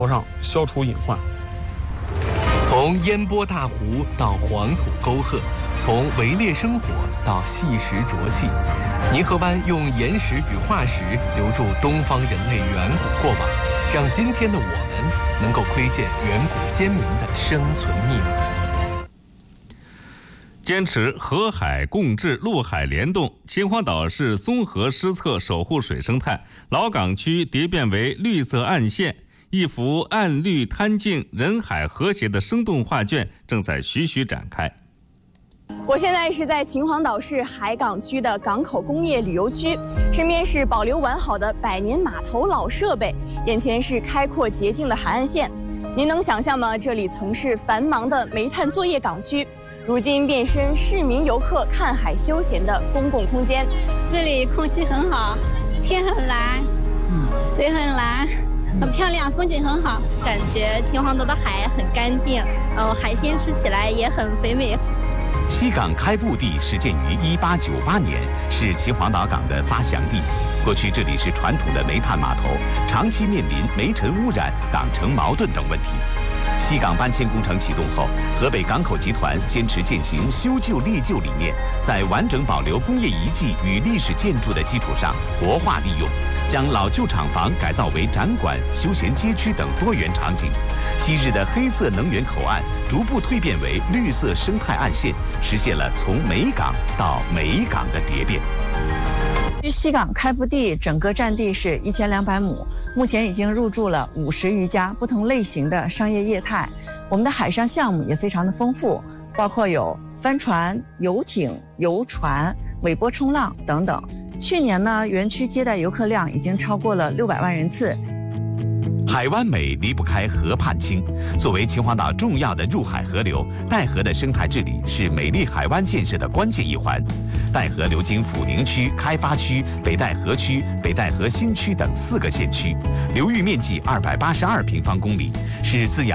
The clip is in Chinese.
上消除隐患。 从烟波大湖到黄土沟壑，从围猎生活到细石琢器，泥河湾用岩石与化石留住东方人类远古过往，让今天的我们能够窥见远古先民的生存秘密。 坚持河海共治、陆海联动，秦皇岛市综合施策守护水生态，老港区蝶变为绿色岸线。一幅岸绿滩静、人海和谐的生动画卷正在徐徐展开。 我现在是在秦皇岛市海港区的港口工业旅游区，身边是保留完好的百年码头老设备，眼前是开阔洁净的海岸线。您能想象吗？这里曾是繁忙的煤炭作业港区，如今变身市民游客看海休闲的公共空间。 这里空气很好，天很蓝，水很蓝，很漂亮，风景很好，感觉秦皇岛的海很干净，海鲜吃起来也很肥美。 西港开埠地始建于1898年，是秦皇岛港的发祥地。过去这里是传统的煤炭码头，长期面临煤尘污染、港城矛盾等问题。西港搬迁工程启动后，河北港口集团坚持践行修旧立旧理念，在完整保留工业遗迹与历史建筑的基础上活化利用，将老旧厂房改造为展馆、休闲街区等多元场景。昔日的黑色能源口岸逐步蜕变为绿色生态岸线，实现了从煤港到美港的蝶变。 西港开埠地整个占地是1200亩，目前已经入驻了50余家不同类型的商业业态。我们的海上项目也非常的丰富，包括有帆船、游艇、游船、尾波冲浪等等。去年呢，园区接待游客量已经超过了600万人次。 海湾美离不开河畔清。作为秦皇岛重要的入海河流，岱河的生态治理是美丽海湾建设的关键一环。岱河流经抚宁区、开发区、北戴河区、北戴河新区等4个县区，流域面积282平方公里，是滋养